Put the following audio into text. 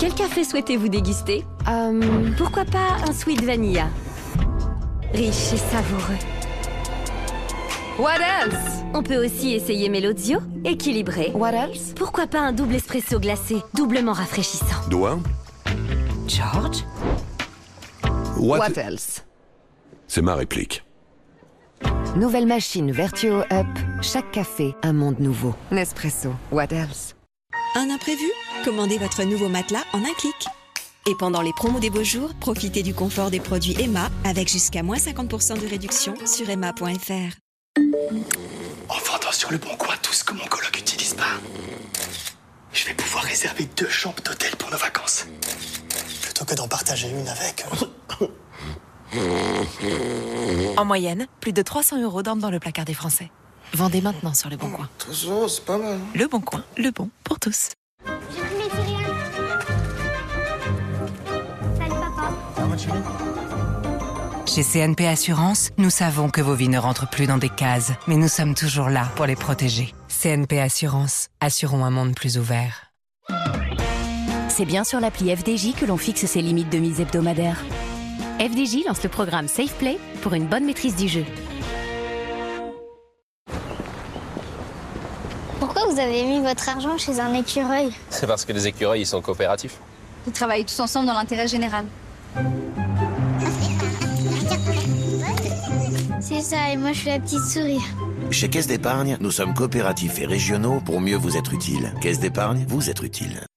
Quel café souhaitez-vous déguster? Pourquoi pas un sweet vanilla? Riche et savoureux. What else? On peut aussi essayer Melozio, équilibré. What else? Pourquoi pas un double espresso glacé, doublement rafraîchissant. Doigt. George? What else? C'est ma réplique. Nouvelle machine Vertuo Up. Chaque café, un monde nouveau. Nespresso. What else? Un imprévu? Commandez votre nouveau matelas en un clic. Et pendant les promos des beaux jours, profitez du confort des produits Emma avec jusqu'à moins 50% de réduction sur emma.fr. En vendant sur Le Bon Coin tout ce que mon coloc n'utilise pas, je vais pouvoir réserver 2 chambres d'hôtel pour nos vacances. Plutôt que d'en partager une avec... En moyenne, plus de 300 € dorment dans le placard des Français. Vendez maintenant sur Le Bon Coin. 300 €, c'est pas mal. Le Bon Coin, le bon pour tous. J'ai pris mes céréales. Salut papa. Chez CNP Assurance, nous savons que vos vies ne rentrent plus dans des cases, mais nous sommes toujours là pour les protéger. CNP Assurance, assurons un monde plus ouvert. C'est bien sur l'appli FDJ que l'on fixe ses limites de mise hebdomadaires. FDJ lance le programme Safe Play pour une bonne maîtrise du jeu. Pourquoi vous avez mis votre argent chez un écureuil? C'est parce que les écureuils, ils sont coopératifs. Ils travaillent tous ensemble dans l'intérêt général. C'est ça, et moi je suis la petite souris. Chez Caisse d'Épargne, nous sommes coopératifs et régionaux pour mieux vous être utiles. Caisse d'Épargne, vous être utile.